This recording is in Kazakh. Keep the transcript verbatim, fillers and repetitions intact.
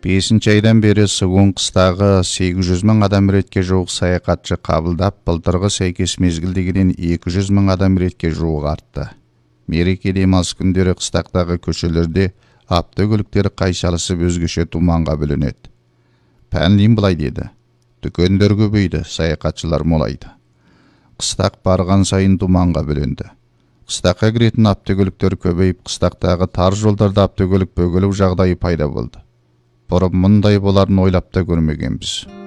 бесінші айдан бері Сыгун қыстағы сегіз жүз мың адам ретке жуық саяхатшы қабылдап, былтырғы сәйкес мезгілдегіден екі жүз мың адам ретке жуық артты. Мереке демалыс күндері қыстақтағы көшелерде автокөліктер қайшалысып өзгеше тұманға бөлінеді. Пәнлин былай деді: дүкендер көбейді, саяхатшылар молайды. Қыстақ барған сайын тұманға бөлінді. Қыстаққа кіретін автокөліктер көбейіп, қыстақтағы тар жолдарда автокөлік бөгелу жағдайы пайда болды. Бұрын мұндай боларын ойлап та көрмегенбіз.